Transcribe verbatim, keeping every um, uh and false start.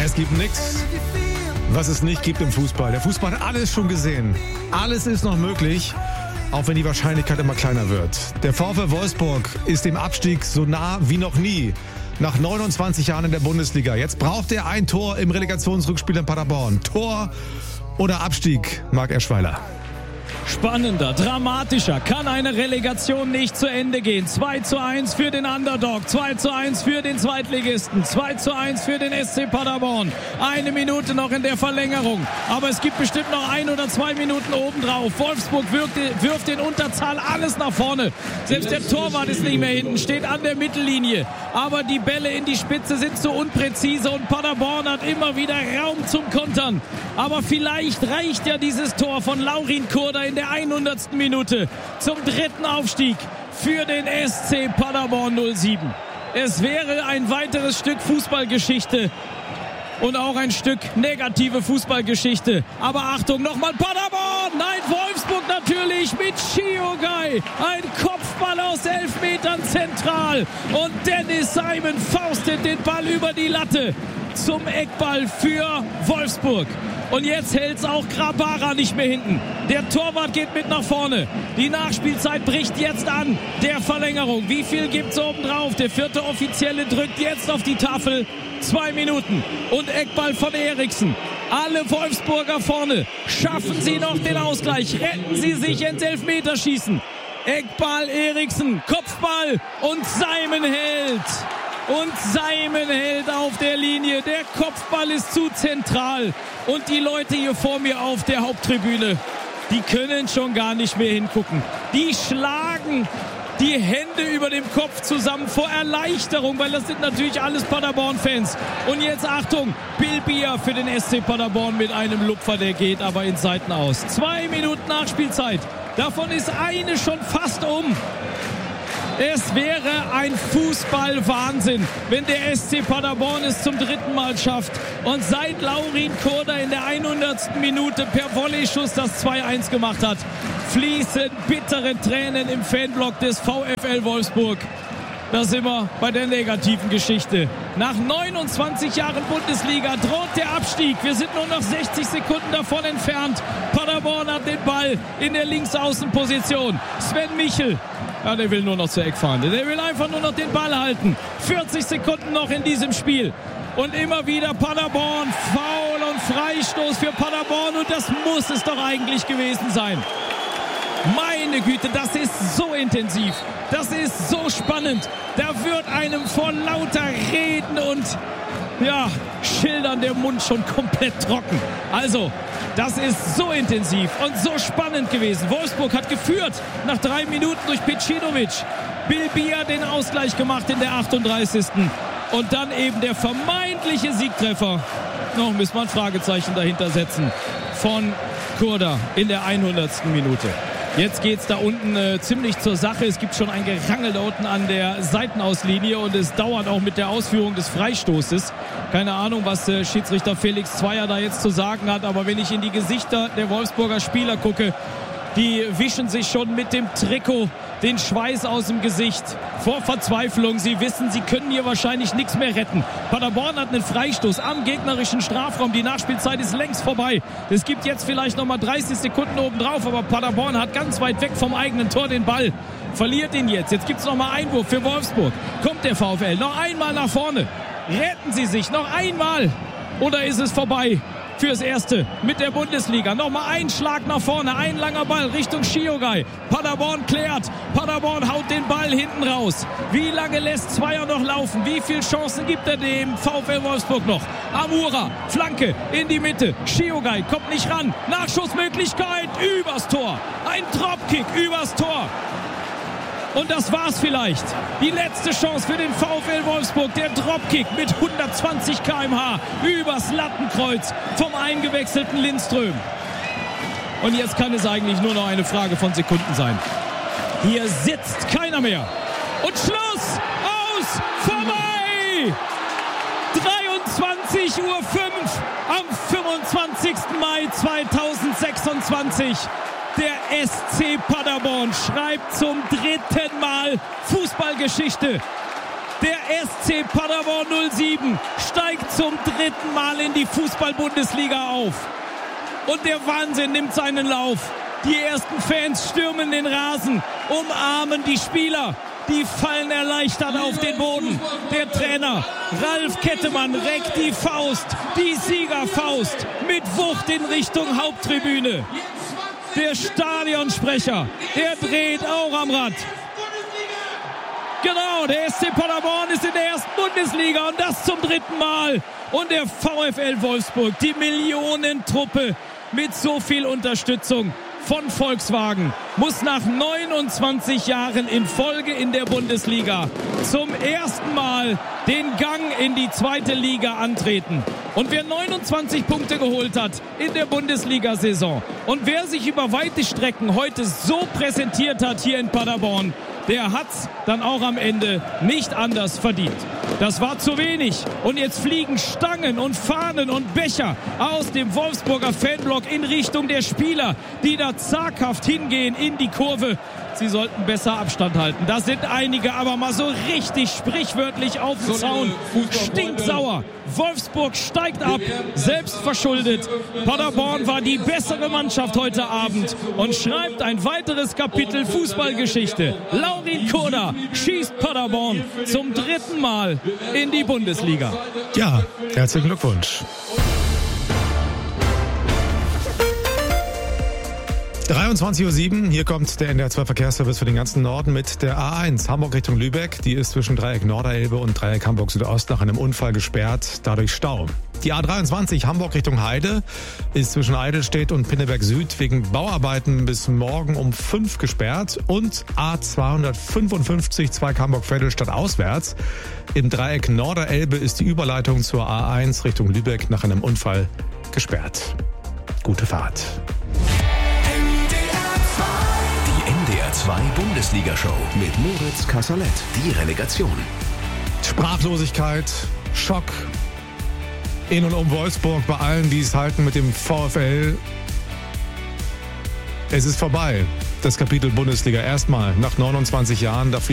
Es gibt nichts, was es nicht gibt im Fußball. Der Fußball hat alles schon gesehen. Alles ist noch möglich, auch wenn die Wahrscheinlichkeit immer kleiner wird. Der VfL Wolfsburg ist dem Abstieg so nah wie noch nie. Nach neunundzwanzig Jahren in der Bundesliga. Jetzt braucht er ein Tor im Relegationsrückspiel in Paderborn. Tor oder Abstieg, Marc Eschweiler? Spannender, dramatischer kann eine Relegation nicht zu Ende gehen. zwei zu eins für den Underdog, zwei zu eins für den Zweitligisten, zwei zu eins für den S C Paderborn. Eine Minute noch in der Verlängerung, aber es gibt bestimmt noch ein oder zwei Minuten obendrauf. Wolfsburg wirft, wirft in Unterzahl alles nach vorne. Selbst der Torwart ist nicht mehr hinten, steht an der Mittellinie. Aber die Bälle in die Spitze sind so unpräzise und Paderborn hat immer wieder Raum zum Kontern. Aber vielleicht reicht ja dieses Tor von Laurin Kurda in der hundertsten Minute zum dritten Aufstieg für den S C Paderborn null sieben. Es wäre ein weiteres Stück Fußballgeschichte und auch ein Stück negative Fußballgeschichte. Aber Achtung, nochmal Paderborn! Nein, Wolfsburg natürlich mit Shiogai. Ein Kopfball aus elf Metern zentral. Und Dennis Simon faustet den Ball über die Latte zum Eckball für Wolfsburg. Und jetzt hält's auch Grabara nicht mehr hinten. Der Torwart geht mit nach vorne. Die Nachspielzeit bricht jetzt an. Der Verlängerung. Wie viel gibt's oben drauf? Der vierte Offizielle drückt jetzt auf die Tafel. Zwei Minuten. Und Eckball von Eriksen. Alle Wolfsburger vorne. Schaffen sie noch den Ausgleich. Retten sie sich ins Elfmeterschießen. Eckball, Eriksen, Kopfball und Simon hält. Und Simon hält auf der Linie. Der Kopfball ist zu zentral. Und die Leute hier vor mir auf der Haupttribüne, die können schon gar nicht mehr hingucken. Die schlagen die Hände über dem Kopf zusammen vor Erleichterung, weil das sind natürlich alles Paderborn-Fans. Und jetzt Achtung, Bill Bier für den S C Paderborn mit einem Lupfer, der geht aber in Seiten aus. Zwei Minuten Nachspielzeit. Davon ist eine schon fast um. Es wäre ein Fußball-Wahnsinn, wenn der S C Paderborn es zum dritten Mal schafft und seit Laurin Kurda in der hundertsten Minute per Volley-Schuss das zwei eins gemacht hat, fließen bittere Tränen im Fanblock des VfL Wolfsburg. Da sind wir bei der negativen Geschichte. Nach neunundzwanzig Jahren Bundesliga droht der Abstieg. Wir sind nur noch sechzig Sekunden davon entfernt. Paderborn hat den Ball in der Linksaußenposition. Sven Michel. Ja, der will nur noch zur Eckfahne. Der will einfach nur noch den Ball halten. vierzig Sekunden noch in diesem Spiel. Und immer wieder Paderborn. Foul und Freistoß für Paderborn. Und das muss es doch eigentlich gewesen sein. Meine Güte, das ist so intensiv. Das ist so spannend. Da wird einem vor lauter Reden und ja, Schildern der Mund schon komplett trocken. Also, das ist so intensiv und so spannend gewesen. Wolfsburg hat geführt nach drei Minuten durch Pecinovic. Bill Bier den Ausgleich gemacht in der achtunddreißigsten Und dann eben der vermeintliche Siegtreffer. Noch müssen wir ein Fragezeichen dahinter setzen. Von Kurda in der hundertsten Minute. Jetzt geht's da unten äh, ziemlich zur Sache. Es gibt schon ein Gerangel da unten an der Seitenauslinie und es dauert auch mit der Ausführung des Freistoßes. Keine Ahnung, was äh, Schiedsrichter Felix Zweier da jetzt zu sagen hat, aber wenn ich in die Gesichter der Wolfsburger Spieler gucke, die wischen sich schon mit dem Trikot den Schweiß aus dem Gesicht. Vor Verzweiflung. Sie wissen, sie können hier wahrscheinlich nichts mehr retten. Paderborn hat einen Freistoß am gegnerischen Strafraum. Die Nachspielzeit ist längst vorbei. Es gibt jetzt vielleicht noch mal dreißig Sekunden obendrauf, aber Paderborn hat ganz weit weg vom eigenen Tor den Ball. Verliert ihn jetzt. Jetzt gibt es noch mal Einwurf für Wolfsburg. Kommt der VfL noch einmal nach vorne. Retten sie sich noch einmal. Oder ist es vorbei? Fürs Erste mit der Bundesliga. Nochmal ein Schlag nach vorne, ein langer Ball Richtung Shiogai. Paderborn klärt. Paderborn haut den Ball hinten raus. Wie lange lässt Zweier noch laufen? Wie viele Chancen gibt er dem VfL Wolfsburg noch? Amura, Flanke in die Mitte. Shiogai kommt nicht ran. Nachschussmöglichkeit übers Tor. Ein Dropkick übers Tor. Und das war's vielleicht. Die letzte Chance für den VfL Wolfsburg. Der Dropkick mit hundertzwanzig Kilometer pro Stunde übers Lattenkreuz vom eingewechselten Lindström. Und jetzt kann es eigentlich nur noch eine Frage von Sekunden sein. Hier sitzt keiner mehr. Und Schluss! Aus! Vorbei! dreiundzwanzig Uhr fünf am fünfundzwanzigsten Mai zweitausendsechsundzwanzig. Der S C Paderborn schreibt zum dritten Mal Fußballgeschichte. Der S C Paderborn null sieben steigt zum dritten Mal in die Fußball-Bundesliga auf. Und der Wahnsinn nimmt seinen Lauf. Die ersten Fans stürmen den Rasen, umarmen die Spieler. Die fallen erleichtert auf den Boden. Der Trainer Ralf Kettemann reckt die Faust, die Siegerfaust, mit Wucht in Richtung Haupttribüne. Der Stadionsprecher, der dreht auch am Rad. Genau, der S C Paderborn ist in der ersten Bundesliga und das zum dritten Mal. Und der VfL Wolfsburg, die Millionentruppe mit so viel Unterstützung von Volkswagen, muss nach neunundzwanzig Jahren in Folge in der Bundesliga zum ersten Mal den Gang in die zweite Liga antreten. Und wer neunundzwanzig Punkte geholt hat in der Bundesliga-Saison und wer sich über weite Strecken heute so präsentiert hat hier in Paderborn, der hat's dann auch am Ende nicht anders verdient. Das war zu wenig. Und jetzt fliegen Stangen und Fahnen und Becher aus dem Wolfsburger Fanblock in Richtung der Spieler, die da zaghaft hingehen in die Kurve. Sie sollten besser Abstand halten. Da sind einige aber mal so richtig sprichwörtlich auf den Zaun. Stinksauer. Wolfsburg steigt ab, selbst verschuldet. Paderborn war die bessere Mannschaft heute Abend und schreibt ein weiteres Kapitel Fußballgeschichte. Laurin Koda schießt Paderborn zum dritten Mal in die Bundesliga. Ja, herzlichen Glückwunsch. dreiundzwanzig Uhr sieben, hier kommt der N D R zwei Verkehrsservice für den ganzen Norden mit der A eins Hamburg Richtung Lübeck. Die ist zwischen Dreieck Norderelbe und Dreieck Hamburg Südost nach einem Unfall gesperrt, dadurch Stau. Die A dreiundzwanzig Hamburg Richtung Heide ist zwischen Eidelstedt und Pinneberg Süd wegen Bauarbeiten bis morgen um fünf gesperrt. Und A zweihundertfünfundfünfzig Zweig Hamburg-Vettelstadt auswärts. Im Dreieck Norderelbe ist die Überleitung zur A eins Richtung Lübeck nach einem Unfall gesperrt. Gute Fahrt. D R zwei Bundesliga-Show mit Moritz Kasserlet. Die Relegation. Sprachlosigkeit, Schock in und um Wolfsburg bei allen, die es halten mit dem VfL. Es ist vorbei. Das Kapitel Bundesliga erstmal nach neunundzwanzig Jahren. Da